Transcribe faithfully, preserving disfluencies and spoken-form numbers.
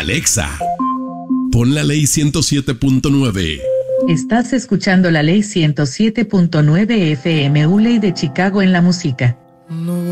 Alexa, pon la ley ciento siete punto nueve. Estás escuchando la ley ciento siete punto nueve F M U Ley de Chicago en la música. No.